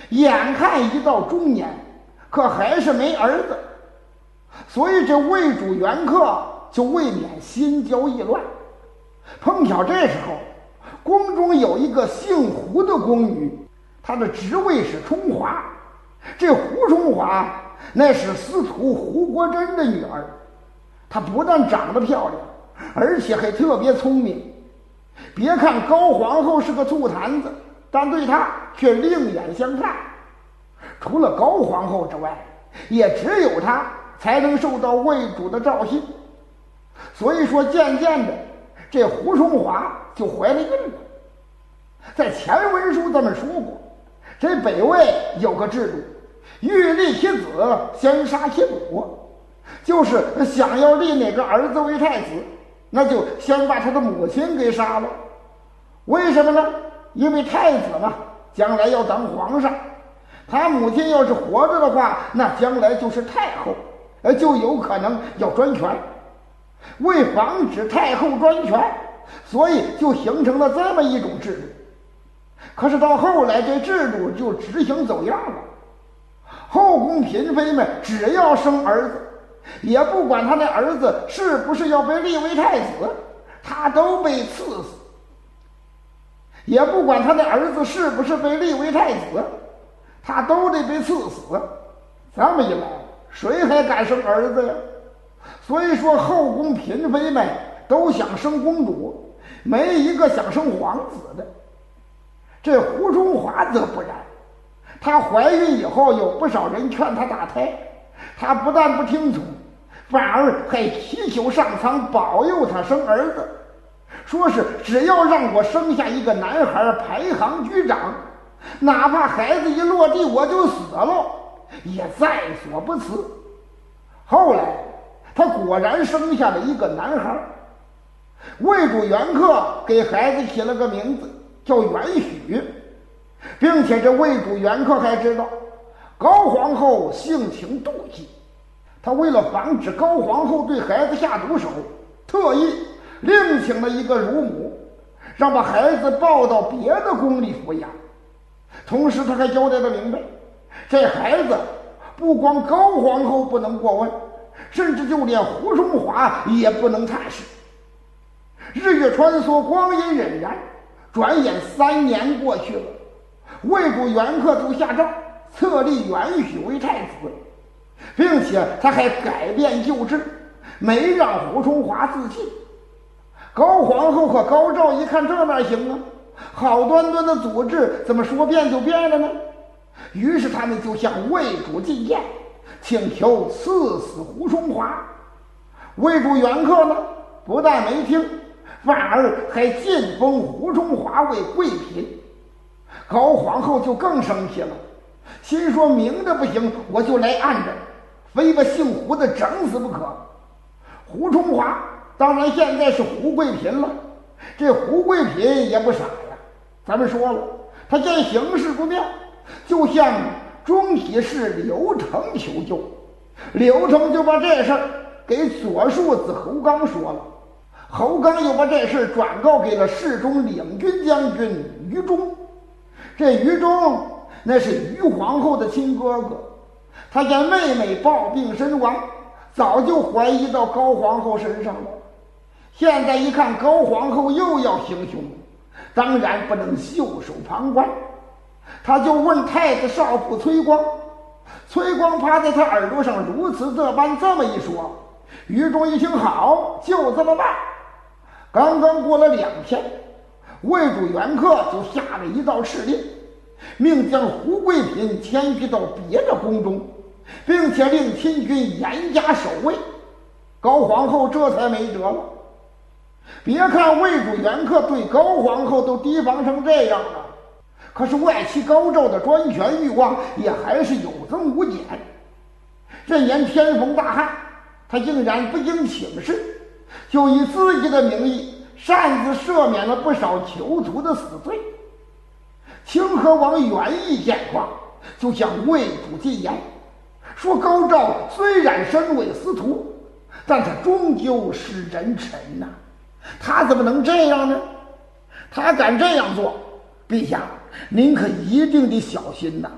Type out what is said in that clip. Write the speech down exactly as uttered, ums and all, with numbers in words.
眼看一到中年，可还是没儿子，所以这魏主元客就未免心焦意乱。碰巧这时候，宫中有一个姓胡的宫女，她的职位是充华。这胡充华那是司徒胡国珍的女儿，她不但长得漂亮，而且还特别聪明。别看高皇后是个醋坛子，但对她却另眼相看。除了高皇后之外，也只有她才能受到魏主的召信。所以说渐渐的，这胡充华就怀了孕了。在前文书咱们说过，这北魏有个制度，欲立其子先杀其母，就是想要立哪个儿子为太子，那就先把他的母亲给杀了。为什么呢？因为太子嘛，将来要当皇上，他母亲要是活着的话，那将来就是太后，呃，就有可能要专权。为防止太后专权，所以就形成了这么一种制度。可是到后来，这制度就执行走样了。后宫嫔妃们只要生儿子，也不管他那儿子是不是要被立为太子，他都被赐死。也不管他那儿子是不是被立为太子，他都得被赐死。这么一来，谁还敢生儿子呀？所以说后宫嫔妃们都想生公主，没一个想生皇子的。这胡中华则不然，她怀孕以后有不少人劝她打胎，她不但不听从，反而还祈求上苍保佑她生儿子，说是只要让我生下一个男孩排行居长，哪怕孩子一落地我就死了，也在所不辞。后来他果然生下了一个男孩，魏主元客给孩子起了个名字叫元许，并且这魏主元客还知道高皇后性情妒忌，他为了防止高皇后对孩子下毒手，特意另请了一个乳母，让把孩子抱到别的宫里抚养。同时他还交代的明白，这孩子不光高皇后不能过问，甚至就连胡中华也不能探视。日月穿梭，光阴荏苒，转眼三年过去了，魏主元客就下诏册立元许为太子，并且他还改变旧制，没让胡中华自尽。高皇后和高昭一看，这哪行啊，好端端的祖制怎么说变就变了呢？于是他们就向魏主进谏，请求赐死胡中华。魏主元客呢，不但没听，反而还晋封胡中华为贵嫔。高皇后就更生气了，心说明着不行，我就来暗着，非把姓胡的整死不可。胡中华当然现在是胡贵嫔了，这胡贵嫔也不傻呀，咱们说了，他见形势不妙，就向中体侍刘成求救。刘成就把这事儿给左庶子侯刚说了，侯刚又把这事转告给了侍中领军将军于中。这于中那是于皇后的亲哥哥，他见妹妹暴病身亡，早就怀疑到高皇后身上了。现在一看高皇后又要行凶，当然不能袖手旁观，他就问太子少傅崔光。崔光趴在他耳朵上如此这般这么一说，于中一听好，就这么办。刚刚过了两天，魏主元客就下了一道敕令，命将胡贵嫔迁居到别的宫中，并且令亲军严加守卫。高皇后这才没辙了。别看魏主元客对高皇后都提防成这样了，可是外戚高昭的专权欲望也还是有增无减。这年天逢大旱，他竟然不经请示，就以自己的名义擅自赦免了不少囚徒的死罪。清河王元义见况，就向魏主进言，说高昭虽然身为司徒，但他终究是人臣呐、啊，他怎么能这样呢？他敢这样做，陛下您可一定得小心呐、啊！